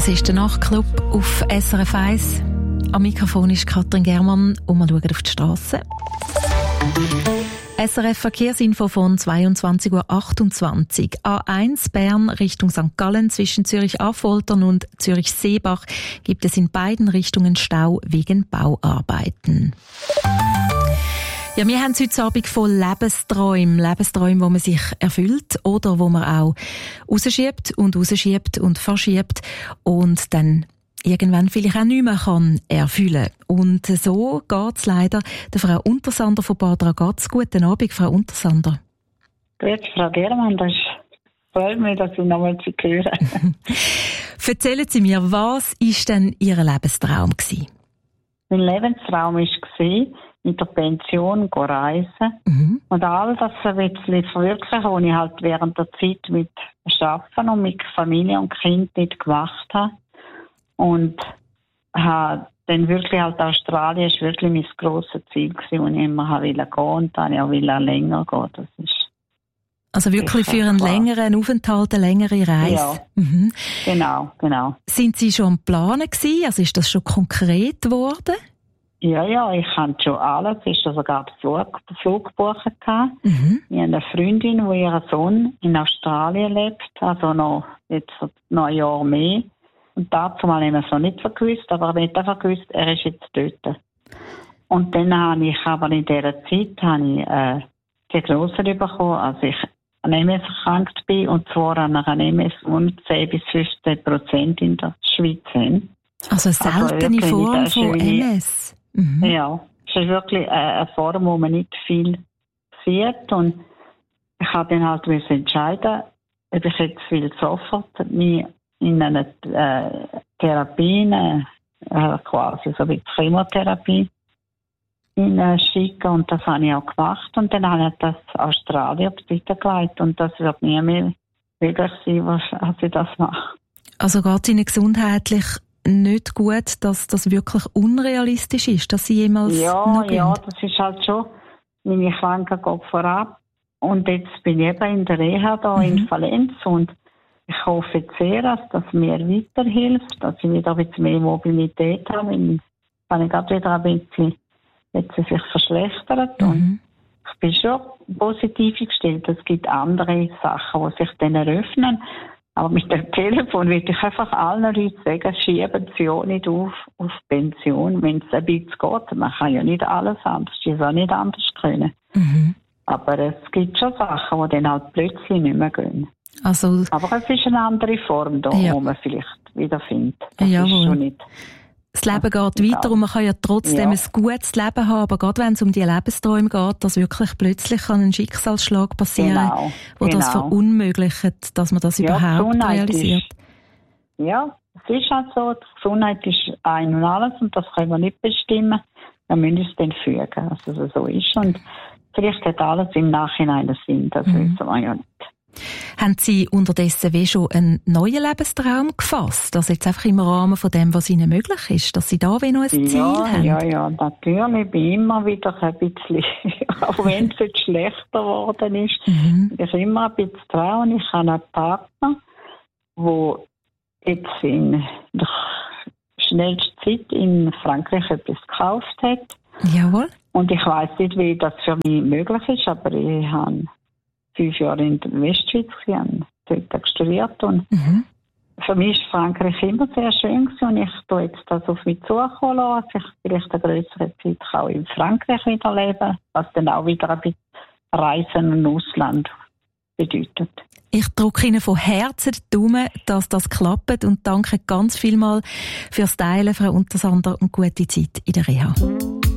Das ist der Nachtclub auf SRF 1. Am Mikrofon ist Katrin Germann und wir schauen auf die Strasse. SRF Verkehrsinfo von 22.28 Uhr. A1 Bern Richtung St. Gallen zwischen Zürich-Affoltern und Zürich-Seebach gibt es in beiden Richtungen Stau wegen Bauarbeiten. Ja, wir haben es heute Abend von Lebensträumen, die man sich erfüllt oder wo man auch rausschiebt und verschiebt und dann irgendwann vielleicht auch nicht mehr kann erfüllen. Und so geht's leider der Frau Untersander von Bad Ragaz. Guten Abend, Frau Untersander. Grüezi, Frau Germann, das freut mich, dass ich nochmal zu hören. Erzählen Sie mir, was war denn Ihr Lebenstraum gewesen? Mein Lebenstraum war, mit der Pension reisen. Und all das ein bisschen verwirklichen, was ich halt während der Zeit mit Arbeiten und mit Familie und Kind nicht gemacht habe. Und habe dann wirklich halt Australien ist wirklich mein grosses Ziel gewesen, und ich immer gehen und dann auch länger gehen. Das ist also wirklich für einen längeren Aufenthalt, eine längere Reise? Ja, genau. Sind Sie schon am Planen gewesen? Also ist das schon konkret geworden? Ja, ich hatte schon alles. Ich hatte sogar den Flug gebucht. Ich habe eine Freundin, die ihr Sohn in Australien lebt, also noch ein Jahr mehr. Und dazu mal haben wir es noch nicht gewusst, aber ich habe einfach gewusst, er ist jetzt dort. Und dann habe ich aber in dieser Zeit Diagnose bekommen, als ich an MS erkrankt bin, und zwar an einer MS und 10-15% in der Schweiz haben. Also eine seltene Form von MS? Ja, es ist wirklich eine Form, wo man nicht viel sieht. Und ich habe dann halt entscheiden, ob ich jetzt sofort mich in eine Therapie, quasi so wie Chemotherapie, schicken. Und das habe ich auch gemacht. Und dann habe ich das Australien auf die Seite gelegt. Und das wird nie mehr möglich sein, als ich das mache. Also geht es Ihnen gesundheitlich nicht gut, dass das wirklich unrealistisch ist, dass Sie jemals noch gehen? Ja, das ist halt schon. Meine Krankheit geht vorab. Und jetzt bin ich eben in der Reha da in Valenz, und ich hoffe jetzt sehr, dass das mir weiterhilft, dass ich wieder ein bisschen mehr Mobilität habe. Weil ich gerade wieder ein bisschen jetzt sich verschlechtert. Und ich bin schon positiv gestellt. Es gibt andere Sachen, die sich dann eröffnen. Aber mit dem Telefon würde ich einfach allen Leuten sagen, schieben Sie auch nicht auf Pension, wenn es ein bisschen geht. Man kann ja nicht alles anders, es auch nicht anders können. Aber es gibt schon Sachen, die dann halt plötzlich nicht mehr gehen. Also, aber es ist eine andere Form da, wo man vielleicht wiederfindet. Das ist schon nicht. Das Leben geht weiter und man kann ja trotzdem ein gutes Leben haben, aber gerade wenn es um die Lebensträume geht, dass wirklich plötzlich ein Schicksalsschlag passieren kann, der das verunmöglicht, dass man das überhaupt realisiert. Es ist halt so, die Gesundheit ist ein und alles, und das können wir nicht bestimmen. Wir müssen es dann fügen, dass es so ist. Und vielleicht hat alles im Nachhinein einen Sinn, das wissen wir ja nicht. Haben Sie unterdessen schon einen neuen Lebenstraum gefasst? Also jetzt einfach im Rahmen von dem, was Ihnen möglich ist, dass Sie da noch ein Ziel haben? Ja, natürlich. Ich bin immer wieder ein bisschen, auch wenn es jetzt schlechter geworden ist, ich immer ein bisschen dran. Und ich habe einen Partner, der jetzt in der schnellsten Zeit in Frankreich etwas gekauft hat. Jawohl. Und ich weiss nicht, wie das für mich möglich ist, aber ich habe 5 Jahre in der Westschweiz, ich habe dort studiert, und für mich war Frankreich immer sehr schön gewesen, und ich tue jetzt das auf mich zukommen lassen, dass ich vielleicht eine größere Zeit auch in Frankreich wieder leben, was dann auch wieder ein bisschen Reisen im Ausland bedeutet. Ich drücke Ihnen von Herzen die Daumen, dass das klappt, und danke ganz vielmals fürs Teilen, Frau Untersander, und gute Zeit in der Reha.